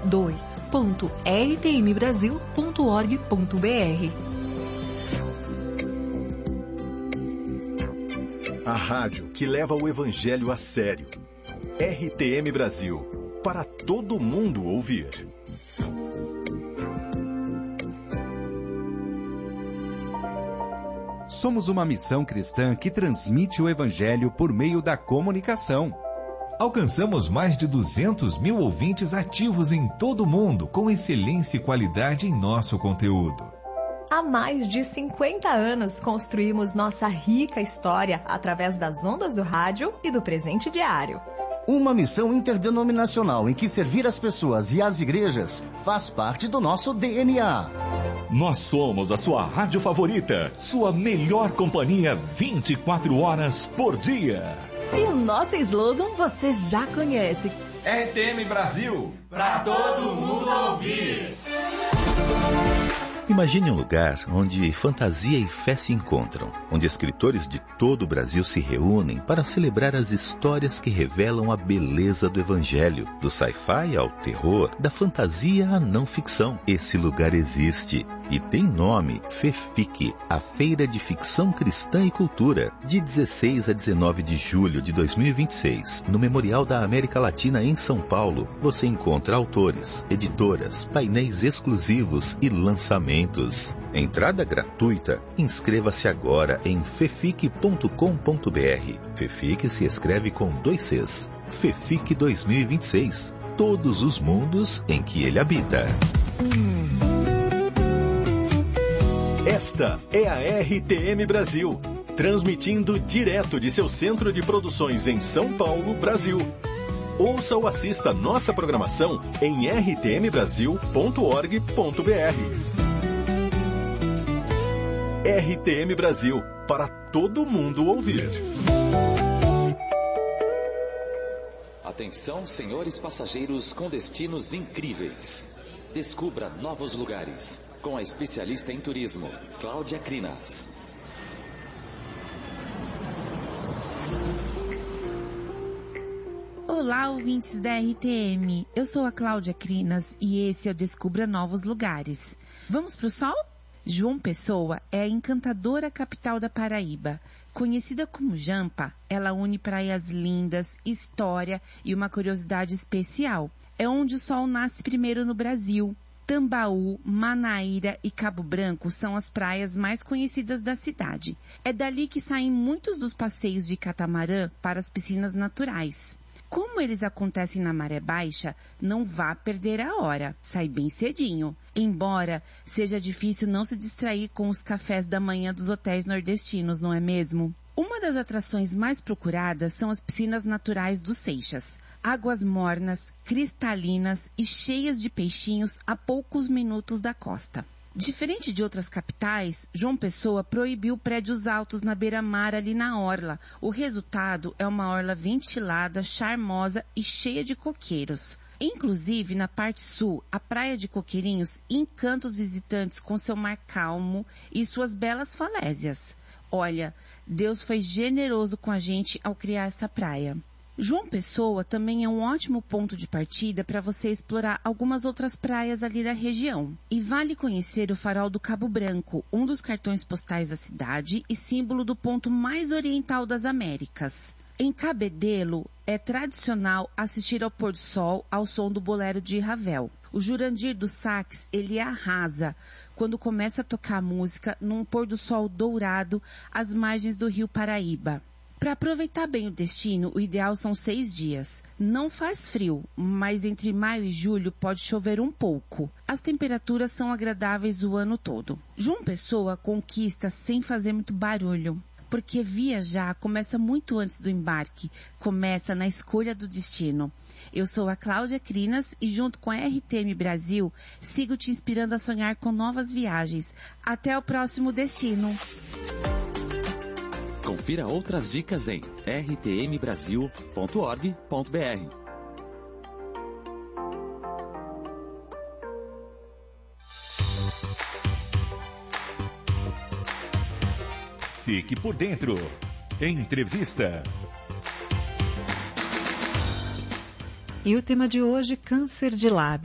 doe.rtmbrasil.org.br. A rádio que leva o evangelho a sério. RTM Brasil, para todo mundo ouvir. Somos uma missão cristã que transmite o evangelho por meio da comunicação. Alcançamos mais de 200 mil ouvintes ativos em todo o mundo, com excelência e qualidade em nosso conteúdo. Há mais de 50 anos construímos nossa rica história através das ondas do rádio e do presente diário. Uma missão interdenominacional em que servir as pessoas e as igrejas faz parte do nosso DNA. Nós somos a sua rádio favorita, sua melhor companhia 24 horas por dia. E o nosso slogan você já conhece. RTM Brasil, para todo mundo ouvir. Imagine um lugar onde fantasia e fé se encontram, onde escritores de todo o Brasil se reúnem para celebrar as histórias que revelam a beleza do Evangelho, do sci-fi ao terror, da fantasia à não ficção. Esse lugar existe e tem nome: FEFIC, a Feira de Ficção Cristã e Cultura, de 16 a 19 de julho de 2026, no Memorial da América Latina em São Paulo. Você encontra autores, editoras, painéis exclusivos e lançamentos. Entrada gratuita. Inscreva-se agora em fefic.com.br. FEFIC se escreve com 2 Cs. FEFIC 2026. Todos os mundos em que ele habita. Esta é a RTM Brasil, transmitindo direto de seu centro de produções em São Paulo, Brasil. Ouça ou assista nossa programação em rtmbrasil.org.br. RTM Brasil, para todo mundo ouvir. Atenção, senhores passageiros com destinos incríveis. Descubra novos lugares com a especialista em turismo, Cláudia Crinas. Olá, ouvintes da RTM. Eu sou a Cláudia Crinas e esse é o Descubra Novos Lugares. Vamos pro sol? João Pessoa é a encantadora capital da Paraíba. Conhecida como Jampa, ela une praias lindas, história e uma curiosidade especial. É onde o sol nasce primeiro no Brasil. Tambaú, Manaíra e Cabo Branco são as praias mais conhecidas da cidade. É dali que saem muitos dos passeios de catamarã para as piscinas naturais. Como eles acontecem na maré baixa, não vá perder a hora. Sai bem cedinho. Embora seja difícil não se distrair com os cafés da manhã dos hotéis nordestinos, não é mesmo? Uma das atrações mais procuradas são as piscinas naturais dos Seixas. Águas mornas, cristalinas e cheias de peixinhos a poucos minutos da costa. Diferente de outras capitais, João Pessoa proibiu prédios altos na beira-mar ali na orla. O resultado é uma orla ventilada, charmosa e cheia de coqueiros. Inclusive, na parte sul, a Praia de Coqueirinhos encanta os visitantes com seu mar calmo e suas belas falésias. Olha, Deus foi generoso com a gente ao criar essa praia. João Pessoa também é um ótimo ponto de partida para você explorar algumas outras praias ali da região. E vale conhecer o Farol do Cabo Branco, um dos cartões postais da cidade e símbolo do ponto mais oriental das Américas. Em Cabedelo, é tradicional assistir ao pôr do sol ao som do bolero de Ravel. O Jurandir do Sax, ele arrasa quando começa a tocar música num pôr do sol dourado às margens do rio Paraíba. Para aproveitar bem o destino, o ideal são 6 dias. Não faz frio, mas entre maio e julho pode chover um pouco. As temperaturas são agradáveis o ano todo. João Pessoa conquista sem fazer muito barulho, porque viajar começa muito antes do embarque, começa na escolha do destino. Eu sou a Cláudia Crinas e junto com a RTM Brasil, sigo te inspirando a sonhar com novas viagens. Até o próximo destino! Confira outras dicas em rtmbrasil.org.br. Fique por dentro. Entrevista. E o tema de hoje, câncer de lábio.